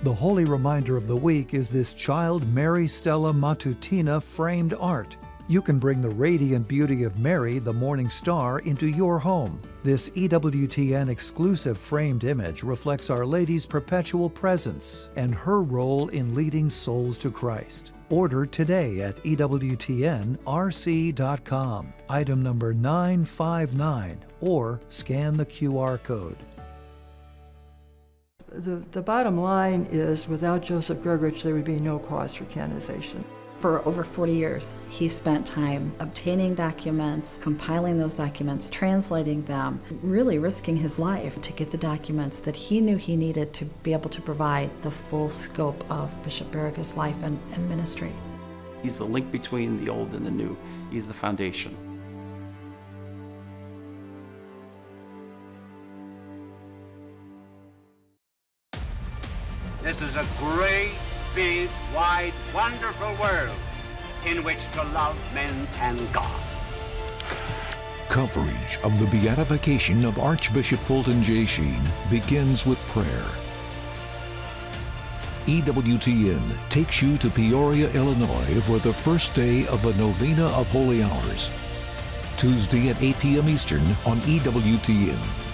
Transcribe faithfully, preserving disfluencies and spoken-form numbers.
The holy reminder of the week is this Child Mary Stella Matutina framed art. You can bring the radiant beauty of Mary, the morning star, into your home. This E W T N exclusive framed image reflects Our Lady's perpetual presence and her role in leading souls to Christ. Order today at E W T N R C dot com, item number nine five nine, or scan the Q R code. The, the bottom line is, without Joseph Grgurich, there would be no cause for canonization. For over forty years, he spent time obtaining documents, compiling those documents, translating them, really risking his life to get the documents that he knew he needed to be able to provide the full scope of Bishop Barrega's life and, and ministry. He's the link between the old and the new. He's the foundation. This is a great, big, wide, wonderful world in which to love men and God. Coverage of the beatification of Archbishop Fulton J. Sheen begins with prayer. E W T N takes you to Peoria, Illinois for the first day of a novena of holy hours. Tuesday at eight p m Eastern on E W T N.